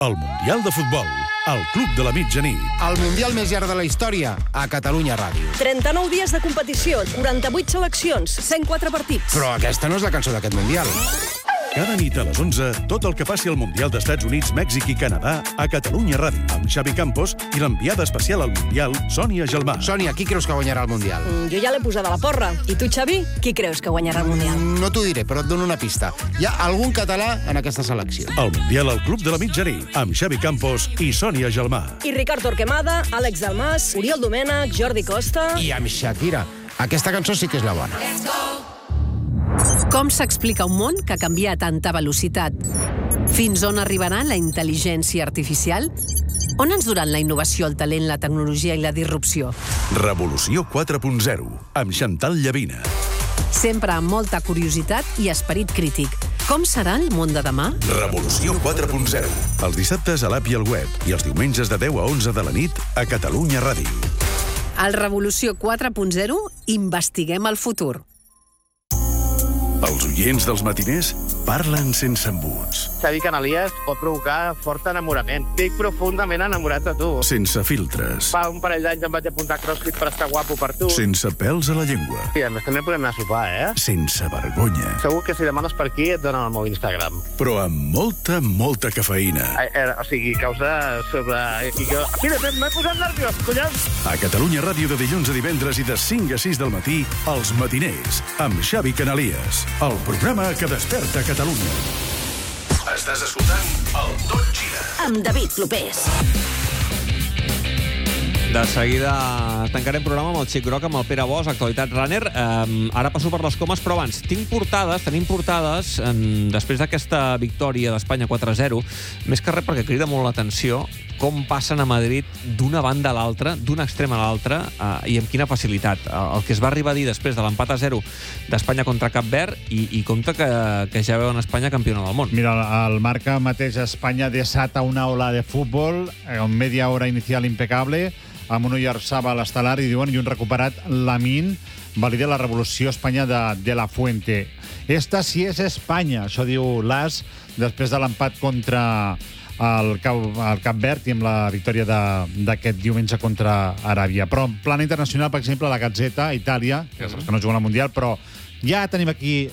El Mundial de Futbol, al Club de la Mitjanit. El Mundial més llarg de la història, a Catalunya Ràdio. 39 dies de competició, 48 seleccions, 104 partits. Però aquesta no és la cançó d'aquest Mundial. Cada nit a les 11, tot el que passi al Mundial d'Estats Units, Mèxic i Canadà a Catalunya Ràdio, amb Xavi Campos i l'enviada especial al Mundial, Sònia Gelmà. Sònia, qui creus que guanyarà el Mundial? Jo ja l'he posada a la porra. I tu, Xavi, qui creus que guanyarà el Mundial? No t'ho diré, però et dono una pista. Hi ha algun català en aquesta selecció. El Mundial al Club de la Mitjanit, amb Xavi Campos i Sònia Gelmà. I Ricard Torquemada, Àlex Dalmas, Oriol Domènech, Jordi Costa... I amb Shakira. Aquesta cançó sí que és la bona. Com s'explica un món que canvia a tanta velocitat? Fins on arribarà la intel·ligència artificial? On ens duran la innovació, el talent, la tecnologia i la disrupció? Revolució 4.0, amb Chantal Llavina. Sempre amb molta curiositat i esperit crític. Com serà el món de demà? Revolució 4.0. Els dissabtes a l'app i al web i els diumenges de 10 a 11 de la nit a Catalunya Ràdio. Al Revolució 4.0 investiguem el futur. Els oients dels matiners parlen sense embuts. Xavi Canalies pot provocar fort enamorament. Estic profundament enamorat de tu. Sense filtres. Fa un parell d'anys em vaig apuntar a CrossFit per estar guapo per tu. Sense pèls a la llengua. I a més també podem anar a sopar, Sense vergonya. Segur que si demanes per aquí et donen el meu Instagram. Però amb molta cafeïna. O sigui, causa sobre... Mira, m'he posat nerviós, collons! A Catalunya Ràdio de dilluns a divendres i de 5 a 6 del matí, Els Matiners, amb Xavi Canalies. El programa que desperta Catalunya. Estàs escoltant el Tot Gira. Amb David Clopés. De seguida tancarem programa amb el Xic Groc, amb el Pere Bosch, Actualitat Runner. Ara passo per les comes, però abans tenim portades, després d'aquesta victòria d'Espanya 4-0, més que res perquè crida molt l'atenció com passen a Madrid d'una banda a l'altra, d'un extrem a l'altre, i amb quina facilitat. El que es va arribar a dir després de l'empat a 0 d'Espanya contra Cap Verd, i compte que ja veuen Espanya campiona del món. Mira, el marca mateix Espanya desata una ola de futbol, amb media hora inicial impecable, amb un Oyarzabal estel·lar, i diuen, i un recuperat Lamine, valida la revolució Espanya de la Fuente. Esta sí és Espanya, això diu l'AS, després de l'empat contra el Cap Verd i amb la victòria d'aquest diumenge contra Aràbia. Però en plana internacional, per exemple, la Gazzetta, Itàlia, que no juguen al Mundial, però ja tenim aquí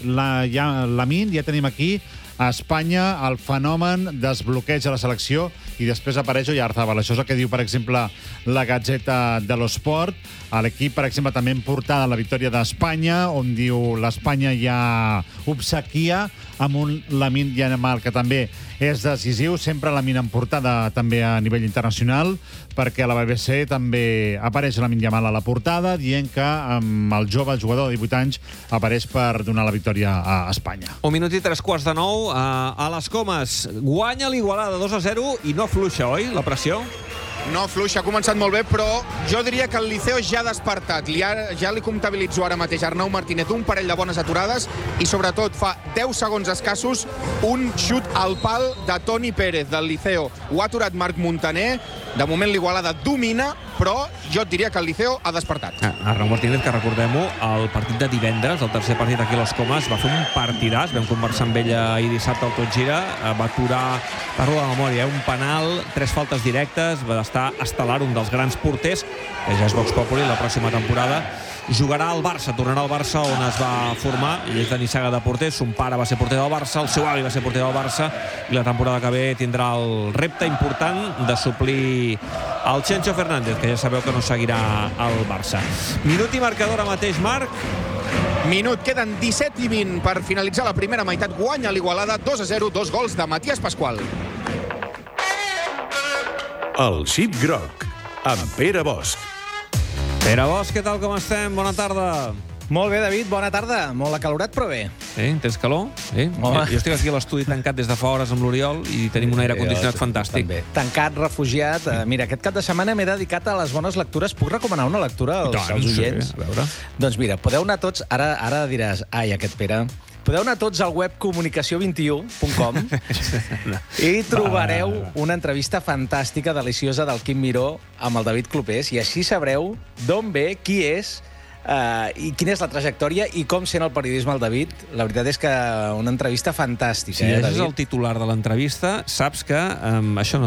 Lamine, ja tenim aquí a Espanya el fenomen desbloqueig a la selecció i després apareix Oyarzabal. Això és el que diu, per exemple, la Gazzetta de l'Esport. A l'equip, per exemple, també en portada la victòria d'Espanya, on diu l'Espanya ja obsequia amb un Lamine Yamal que també és decisiu. Sempre Lamine en portada també a nivell internacional, perquè a la BBC també apareix Lamine Yamal a la portada, dient que el jove, el jugador de 18 anys, apareix per donar la victòria a Espanya. 1 minut i 3:15 a les comes. Guanya l'Igualada 2-0 i no fluixa, oi, la pressió? No fluixa, ha començat molt bé, però jo diria que el Liceo ja ha despertat. Ja li comptabilitzo ara mateix Arnau Martínez un parell de bones aturades i sobretot fa 10 segons escassos un xut al pal de Toni Pérez del Liceo. Ho ha aturat Marc Montaner. De moment l'Igualada domina, però jo et diria que el Liceo ha despertat. Arnau Martínez, que recordem-ho, el partit de divendres, el tercer partit aquí a les Comes, va fer un partidàs. Vam conversar amb ell ahir dissabte al Tot Gira. Va aturar, parlo de memòria, un penal, 3 faltes directes, va estar estel·lar, un dels grans porters, que ja és Vox Populi la pròxima temporada. Jugarà al Barça, tornarà al Barça, on es va formar. Ell és de Nissaga de porter, son pare va ser porter del Barça, el seu avi va ser porter del Barça, i la temporada que ve tindrà el repte important de suplir el Chencho Fernández, que ja sabeu que no seguirà al Barça. Minut i marcador ara mateix, Marc. Minut, queden 17 i 20 per finalitzar la primera meitat. Guanya l'Igualada 2-0, 2 gols de Matías Pascual. El Xic Groc, amb Pere Bosch. Pere Bosch, què tal, com estem? Bona tarda. Molt bé, David, bona tarda. Molt acalorat, però bé. Tens calor? Jo estic aquí a l'estudi tancat des de fa hores amb l'Oriol i tenim un aire condicionat fantàstic. També. Tancat, refugiat. Mira, aquest cap de setmana m'he dedicat a les bones lectures. Puc recomanar una lectura als oients? Sí, a veure. Doncs mira, podeu anar tots... Ara diràs, ai, aquest Pere... Podeu anar tots al web comunicació21.com i trobareu una entrevista fantàstica, deliciosa, del Quim Miró amb el David Clopés, i així sabreu d'on ve, qui és I quina és la trajectòria i com sent el periodisme al David. La veritat és que una entrevista fantàstica. Si llegis el titular de l'entrevista, saps que això no